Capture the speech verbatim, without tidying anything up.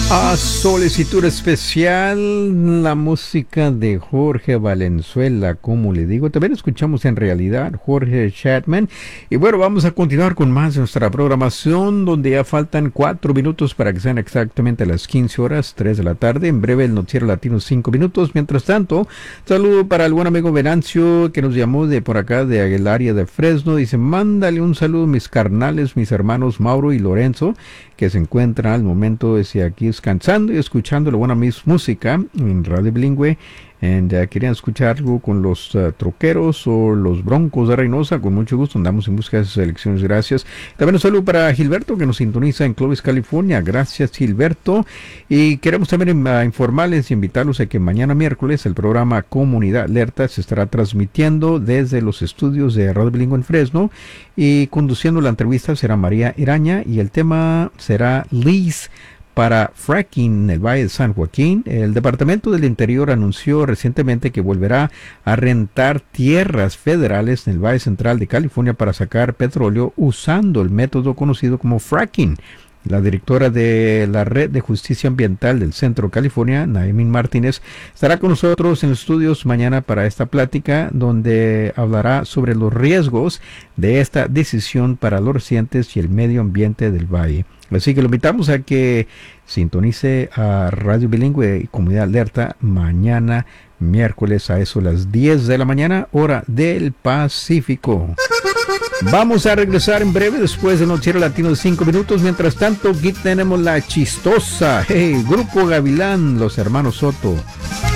A solicitud especial, la música de Jorge Valenzuela, como le digo. También escuchamos en realidad Jorge Chapman. Y bueno, vamos a continuar con más de nuestra programación, donde ya faltan cuatro minutos para que sean exactamente las quince horas, tres de la tarde. En breve el noticiero latino, cinco minutos. Mientras tanto, saludo para el buen amigo Venancio, que nos llamó de por acá, de el área de Fresno. Dice, mándale un saludo a mis carnales, mis hermanos Mauro y Lorenzo, que se encuentran al momento desde aquí descansando y escuchando la buena mis música en Radio Bilingüe. And, uh, querían escucharlo con los uh, troqueros o los Broncos de Reynosa. Con mucho gusto andamos en busca de esas elecciones. Gracias. También un saludo para Gilberto, que nos sintoniza en Clovis, California. Gracias, Gilberto. Y queremos también uh, informarles y invitarlos a que mañana miércoles el programa Comunidad Alerta se estará transmitiendo desde los estudios de Radio Bilingüe en Fresno, y conduciendo la entrevista será María Iraña, y el tema será Lease para fracking en el Valle de San Joaquín. El Departamento del Interior anunció recientemente que volverá a rentar tierras federales en el Valle Central de California para sacar petróleo usando el método conocido como fracking. La directora de la Red de Justicia Ambiental del Centro California, Naomi Martínez, estará con nosotros en los estudios mañana para esta plática, donde hablará sobre los riesgos de esta decisión para los residentes y el medio ambiente del valle. Así que lo invitamos a que sintonice a Radio Bilingüe y Comunidad Alerta mañana miércoles a eso las diez de la mañana, hora del Pacífico. Vamos a regresar en breve después del noticiero latino de cinco minutos. Mientras tanto, aquí tenemos la chistosa, hey, Grupo Gavilán, los hermanos Soto.